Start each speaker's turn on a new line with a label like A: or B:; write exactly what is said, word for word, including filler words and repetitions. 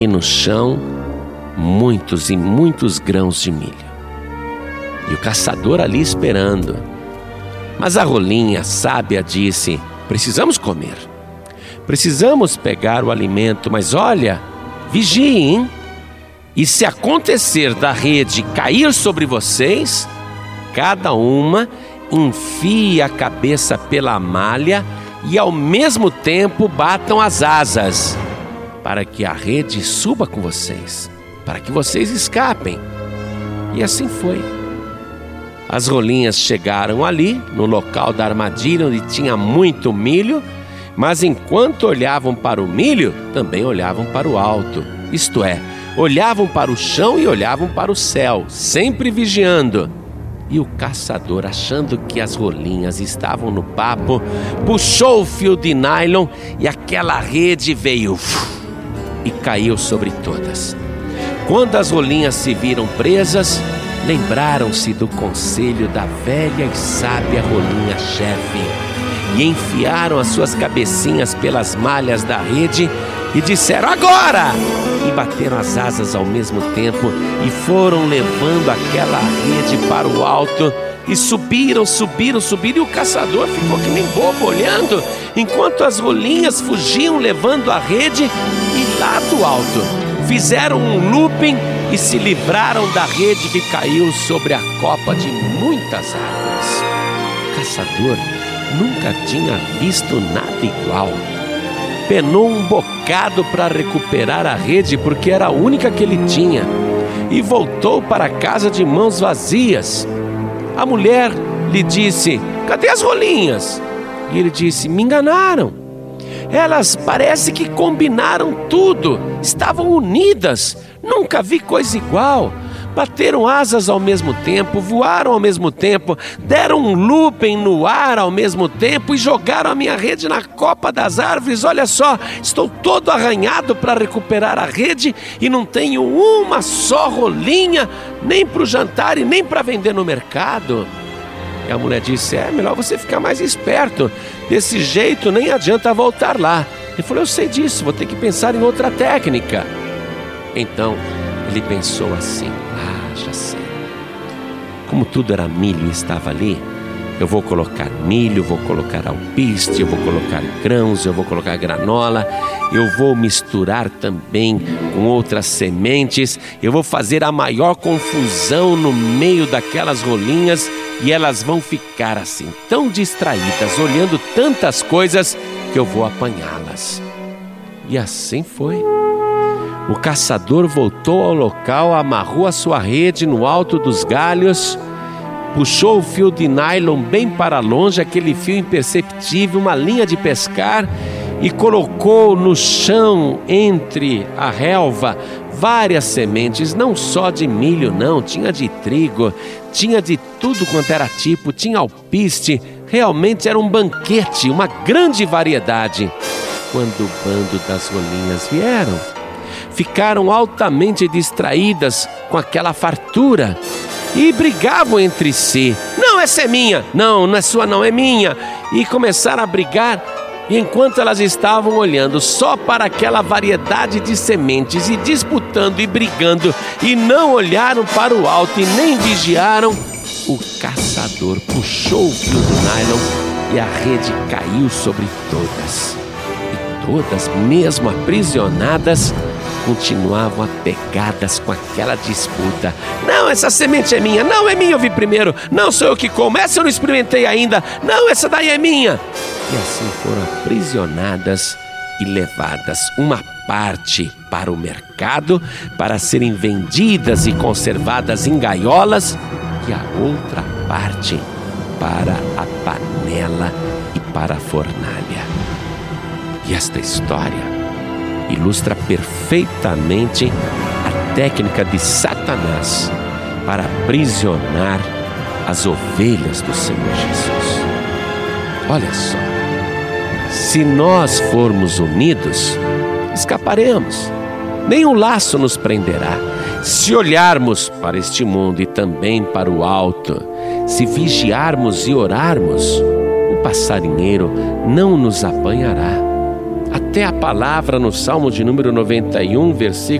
A: E no chão, muitos e muitos grãos de milho. E o caçador ali esperando. Mas a rolinha sábia disse: precisamos comer. Precisamos pegar o alimento, mas olha, vigiem. E se acontecer da rede cair sobre vocês, cada uma enfie a cabeça pela malha e ao mesmo tempo batam as asas, para que a rede suba com vocês, para que vocês escapem. E assim foi. As rolinhas chegaram ali, no local da armadilha onde tinha muito milho, mas enquanto olhavam para o milho, também olhavam para o alto, isto é, olhavam para o chão e olhavam para o céu, sempre vigiando. E o caçador, achando que as rolinhas estavam no papo, puxou o fio de nylon e aquela rede veio e caiu sobre todas. Quando as rolinhas se viram presas, lembraram-se do conselho da velha e sábia rolinha-chefe e enfiaram as suas cabecinhas pelas malhas da rede e disseram: agora! E bateram as asas ao mesmo tempo e foram levando aquela rede para o alto e subiram, subiram, subiram, e o caçador ficou que nem bobo olhando enquanto as rolinhas fugiam levando a rede. E lá do alto fizeram um looping e se livraram da rede que caiu sobre a copa de muitas árvores. O caçador nunca tinha visto nada igual. Penou um bocado para recuperar a rede, porque era a única que ele tinha, e voltou para casa de mãos vazias. A mulher lhe disse: cadê as rolinhas? E ele disse: me enganaram. Elas parece que combinaram tudo, estavam unidas, nunca vi coisa igual. Bateram asas ao mesmo tempo, voaram ao mesmo tempo, deram um looping no ar ao mesmo tempo e jogaram a minha rede na copa das árvores. Olha só, estou todo arranhado para recuperar a rede e não tenho uma só rolinha, nem para o jantar e nem para vender no mercado. E a mulher disse: é melhor você ficar mais esperto, desse jeito nem adianta voltar lá. Ele falou: eu sei disso, vou ter que pensar em outra técnica. Então ele pensou assim: ah, já sei. Como tudo era milho e estava ali, eu vou colocar milho, vou colocar alpiste, eu vou colocar grãos, eu vou colocar granola, eu vou misturar também com outras sementes, eu vou fazer a maior confusão no meio daquelas rolinhas e elas vão ficar assim, tão distraídas, olhando tantas coisas, que eu vou apanhá-las. E assim foi. O caçador voltou ao local, amarrou a sua rede no alto dos galhos, puxou o fio de nylon bem para longe, aquele fio imperceptível, uma linha de pescar, e colocou no chão, entre a relva, várias sementes, não só de milho não, tinha de trigo, tinha de tudo quanto era tipo, tinha alpiste, realmente era um banquete, uma grande variedade. Quando o bando das rolinhas vieram, ficaram altamente distraídas com aquela fartura e brigavam entre si. Não, essa é minha. Não, não é sua não, é minha. E começaram a brigar, e enquanto elas estavam olhando só para aquela variedade de sementes e disputando e brigando e não olharam para o alto e nem vigiaram, o caçador puxou o fio do nylon e a rede caiu sobre todas. E todas, mesmo aprisionadas, continuavam apegadas com aquela disputa. Não, essa semente é minha. Não, é minha, eu vi primeiro. Não, sou eu que como. Essa eu não experimentei ainda. Não, essa daí é minha. E assim foram aprisionadas e levadas, uma parte para o mercado, para serem vendidas e conservadas em gaiolas, e a outra parte para a panela e para a fornalha. E esta história ilustra perfeitamente a técnica de Satanás para aprisionar as ovelhas do Senhor Jesus. Olha só, se nós formos unidos, escaparemos, nenhum laço nos prenderá. Se olharmos para este mundo e também para o alto, se vigiarmos e orarmos, o passarinheiro não nos apanhará. A até a palavra no Salmo de número noventa e um, versículo